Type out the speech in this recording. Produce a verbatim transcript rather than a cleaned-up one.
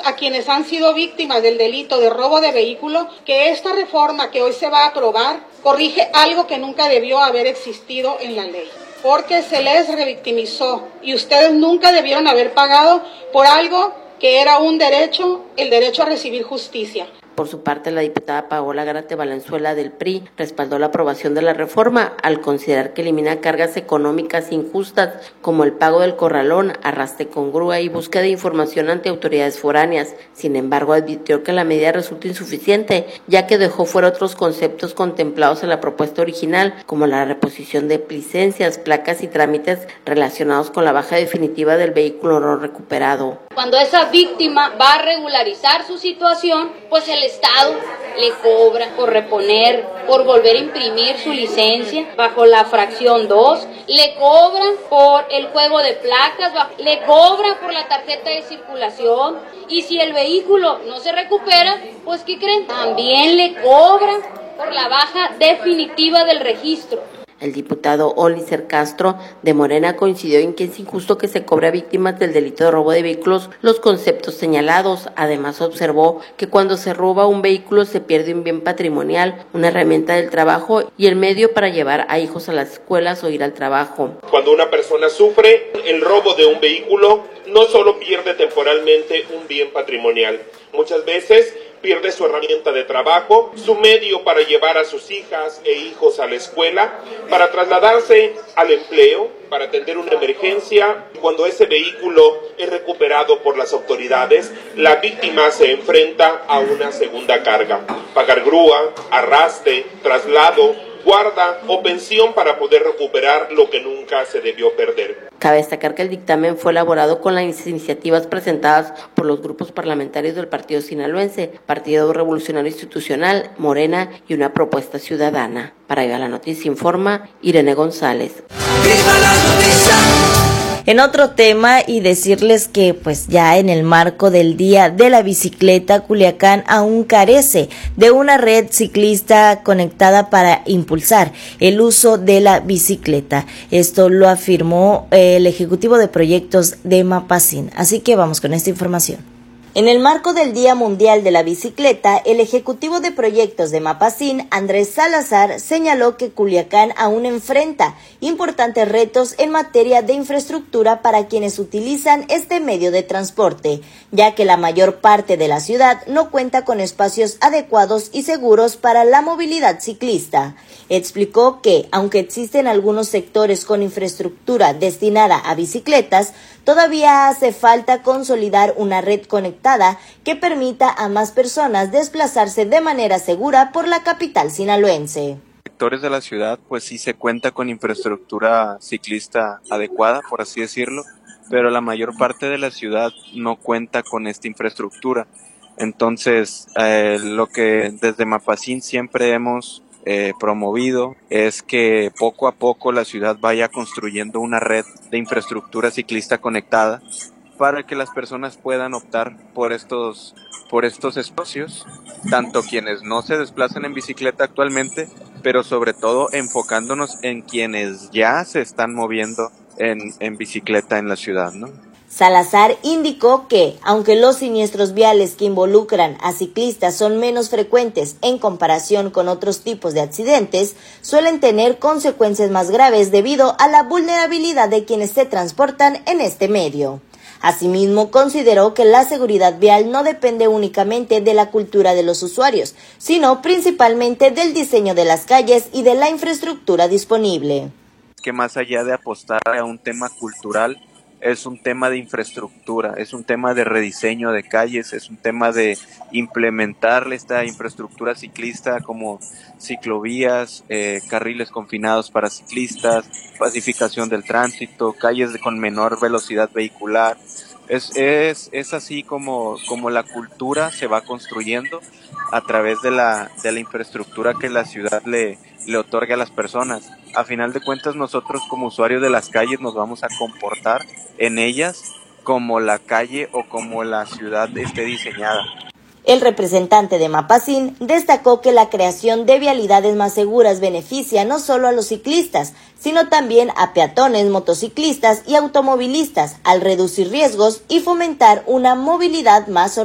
a quienes han sido víctimas del delito de robo de vehículo que esta reforma que hoy se va a aprobar corrige algo que nunca debió haber existido en la ley, porque se les revictimizó y ustedes nunca debieron haber pagado por algo que era un derecho, el derecho a recibir justicia. Por su parte, la diputada Paola Gárate Valenzuela del P R I respaldó la aprobación de la reforma al considerar que elimina cargas económicas injustas como el pago del corralón, arrastre con grúa y búsqueda de información ante autoridades foráneas. Sin embargo, advirtió que la medida resulta insuficiente, ya que dejó fuera otros conceptos contemplados en la propuesta original, como la reposición de licencias, placas y trámites relacionados con la baja definitiva del vehículo no recuperado. Cuando esa víctima va a regularizar su situación, pues el Estado le cobra por reponer, por volver a imprimir su licencia bajo la fracción dos, le cobra por el juego de placas, le cobra por la tarjeta de circulación y si el vehículo no se recupera, pues ¿qué creen? También le cobra por la baja definitiva del registro. El diputado Olicer Castro de Morena coincidió en que es injusto que se cobre a víctimas del delito de robo de vehículos los conceptos señalados. Además, observó que cuando se roba un vehículo se pierde un bien patrimonial, una herramienta del trabajo y el medio para llevar a hijos a las escuelas o ir al trabajo. Cuando una persona sufre el robo de un vehículo, no solo pierde temporalmente un bien patrimonial, muchas veces pierde su herramienta de trabajo, su medio para llevar a sus hijas e hijos a la escuela, para trasladarse al empleo, para atender una emergencia. Cuando ese vehículo es recuperado por las autoridades, la víctima se enfrenta a una segunda carga: pagar grúa, arrastre, traslado, guarda o pensión para poder recuperar lo que nunca se debió perder. Cabe destacar que el dictamen fue elaborado con las iniciativas presentadas por los grupos parlamentarios del Partido Sinaloense, Partido Revolucionario Institucional, Morena y una propuesta ciudadana. Para Viva la Noticia informa Irene González. ¡Viva la noticia! En otro tema, y decirles que pues ya en el marco del Día de la Bicicleta, Culiacán aún carece de una red ciclista conectada para impulsar el uso de la bicicleta. Esto lo afirmó el ejecutivo de proyectos de Mapacín. Así que vamos con esta información. En el marco del Día Mundial de la Bicicleta, el ejecutivo de proyectos de Mapacín, Andrés Salazar, señaló que Culiacán aún enfrenta importantes retos en materia de infraestructura para quienes utilizan este medio de transporte, ya que la mayor parte de la ciudad no cuenta con espacios adecuados y seguros para la movilidad ciclista. Explicó que, aunque existen algunos sectores con infraestructura destinada a bicicletas, todavía hace falta consolidar una red conectada que permita a más personas desplazarse de manera segura por la capital sinaloense. Sectores de la ciudad, pues sí se cuenta con infraestructura ciclista adecuada, por así decirlo, pero la mayor parte de la ciudad no cuenta con esta infraestructura. Entonces, eh, lo que desde Mapacín siempre hemos Eh, promovido es que poco a poco la ciudad vaya construyendo una red de infraestructura ciclista conectada para que las personas puedan optar por estos, por estos espacios, tanto quienes no se desplazan en bicicleta actualmente, pero sobre todo enfocándonos en quienes ya se están moviendo en, en bicicleta en la ciudad, ¿no? Salazar indicó que, aunque los siniestros viales que involucran a ciclistas son menos frecuentes en comparación con otros tipos de accidentes, suelen tener consecuencias más graves debido a la vulnerabilidad de quienes se transportan en este medio. Asimismo, consideró que la seguridad vial no depende únicamente de la cultura de los usuarios, sino principalmente del diseño de las calles y de la infraestructura disponible. Que más allá de apostar a un tema cultural, es un tema de infraestructura, es un tema de rediseño de calles, es un tema de implementar esta infraestructura ciclista como ciclovías, eh, carriles confinados para ciclistas, pacificación del tránsito, calles de, con menor velocidad vehicular. Es, es, es así como, como la cultura se va construyendo a través de la, de la infraestructura que la ciudad le, le otorga a las personas. A final de cuentas, nosotros como usuarios de las calles nos vamos a comportar en ellas como la calle o como la ciudad esté diseñada. El representante de Mapacín destacó que la creación de vialidades más seguras beneficia no solo a los ciclistas, sino también a peatones, motociclistas y automovilistas al reducir riesgos y fomentar una movilidad más organizada.